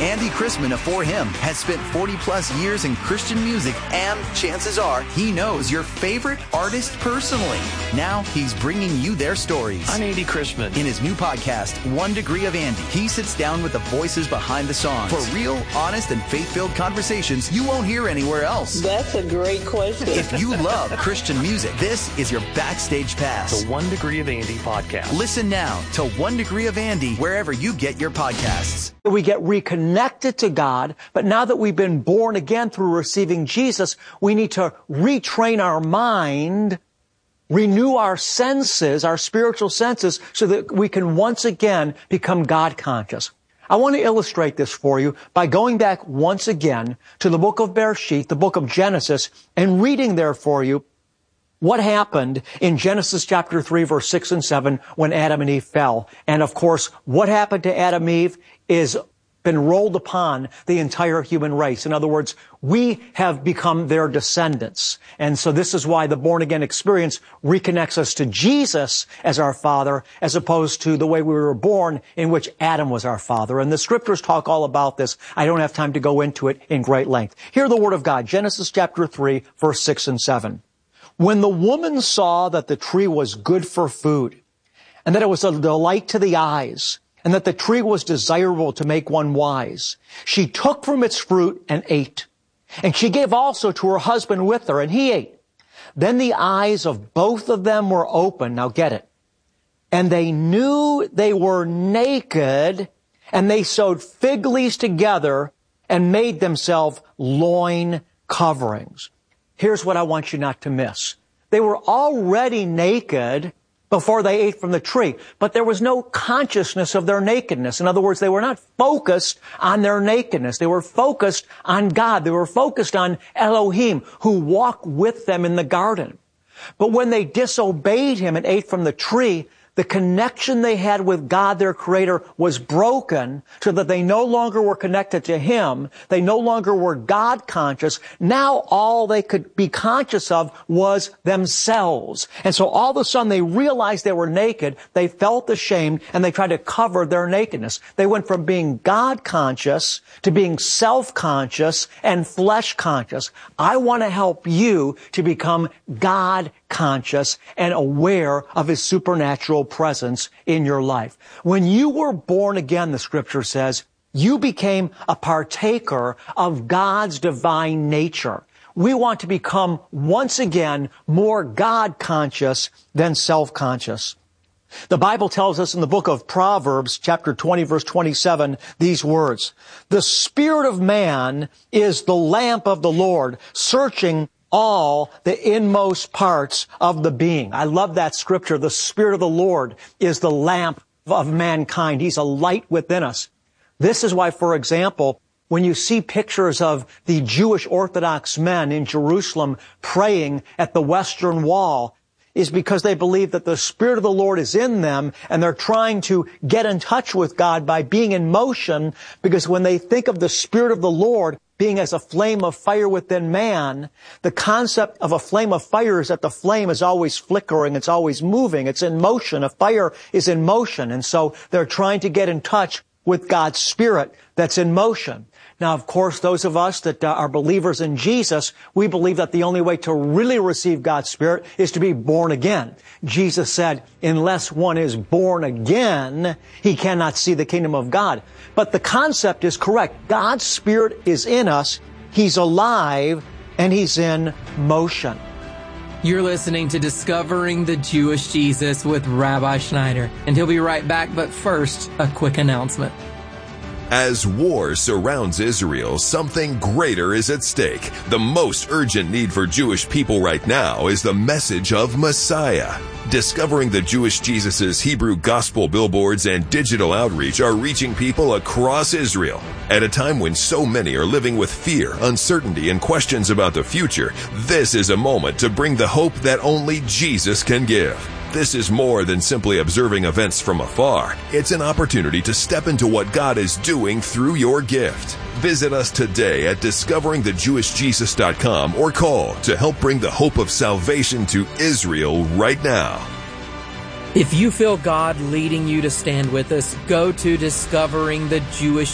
Andy Chrisman of For Him has spent 40-plus years in Christian music, and chances are he knows your favorite artist personally. Now he's bringing you their stories. I'm Andy Chrisman. In his new podcast, 1 Degree of Andy, he sits down with the voices behind the songs for real, honest, and faith-filled conversations you won't hear anywhere else. That's a great question. If you love Christian music, this is your backstage pass. The 1 Degree of Andy podcast. Listen now to 1 Degree of Andy wherever you get your podcasts. We get reconnected to God, but now that we've been born again through receiving Jesus, we need to retrain our mind, renew our senses, our spiritual senses, so that we can once again become God conscious. I want to illustrate this for you by going back once again to the book of Bereshit, the book of Genesis, and reading there for you what happened in Genesis chapter 3, verse 6 and 7 when Adam and Eve fell. And of course, what happened to Adam and Eve is been rolled upon the entire human race. In other words, we have become their descendants. And so this is why the born-again experience reconnects us to Jesus as our Father, as opposed to the way we were born, in which Adam was our father. And the scriptures talk all about this. I don't have time to go into it in great length. Hear the word of God, Genesis chapter 3, verse 6 and 7. When the woman saw that the tree was good for food, and that it was a delight to the eyes, and that the tree was desirable to make one wise, she took from its fruit and ate. And she gave also to her husband with her, and he ate. Then the eyes of both of them were open. Now get it. And they knew they were naked, and they sewed fig leaves together and made themselves loin coverings. Here's what I want you not to miss. They were already naked before they ate from the tree, but there was no consciousness of their nakedness. In other words, they were not focused on their nakedness. They were focused on God. They were focused on Elohim, who walked with them in the garden. But when they disobeyed him and ate from the tree, the connection they had with God, their Creator, was broken so that they no longer were connected to him. They no longer were God conscious. Now all they could be conscious of was themselves. And so all of a sudden they realized they were naked. They felt ashamed and they tried to cover their nakedness. They went from being God conscious to being self-conscious and flesh conscious. I want to help you to become God conscious and aware of his supernatural presence in your life. When you were born again, the scripture says, you became a partaker of God's divine nature. We want to become once again more God conscious than self-conscious. The Bible tells us in the book of Proverbs, chapter 20, verse 27, these words, "The spirit of man is the lamp of the Lord, searching all the inmost parts of the being." I love that scripture. The Spirit of the Lord is the lamp of mankind. He's a light within us. This is why, for example, when you see pictures of the Jewish Orthodox men in Jerusalem praying at the Western Wall, is because they believe that the Spirit of the Lord is in them and they're trying to get in touch with God by being in motion, because when they think of the Spirit of the Lord being as a flame of fire within man, the concept of a flame of fire is that the flame is always flickering, it's always moving, it's in motion. A fire is in motion. And so they're trying to get in touch with God's Spirit that's in motion. Now, of course, those of us that are believers in Jesus, we believe that the only way to really receive God's Spirit is to be born again. Jesus said, unless one is born again, he cannot see the kingdom of God. But the concept is correct. God's Spirit is in us, he's alive, and he's in motion. You're listening to Discovering the Jewish Jesus with Rabbi Schneider, and he'll be right back, but first, a quick announcement. As war surrounds Israel, something greater is at stake. The most urgent need for Jewish people right now is the message of Messiah. Discovering the Jewish Jesus' Hebrew gospel billboards and digital outreach are reaching people across Israel. At a time when so many are living with fear, uncertainty, and questions about the future, this is a moment to bring the hope that only Jesus can give. This is more than simply observing events from afar. It's an opportunity to step into what God is doing through your gift. Visit us today at discoveringthejewishjesus.com or call to help bring the hope of salvation to Israel right now. If you feel God leading you to stand with us, go to discoveringthejewish